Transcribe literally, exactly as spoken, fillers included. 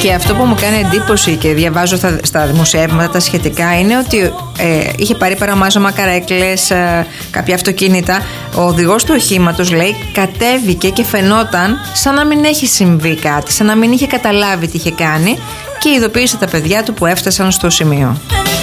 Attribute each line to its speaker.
Speaker 1: Και αυτό που μου κάνει εντύπωση και διαβάζω στα, στα δημοσιεύματα τα σχετικά είναι ότι ε, είχε πάρει παραμάζωμα καρέκλες, ε, κάποια αυτοκίνητα. Ο οδηγός του οχήματος, λέει, κατέβηκε και φαινόταν σαν να μην έχει συμβεί κάτι, σαν να μην είχε καταλάβει τι είχε κάνει, και ειδοποίησε τα παιδιά του που έφτασαν στο σημείο.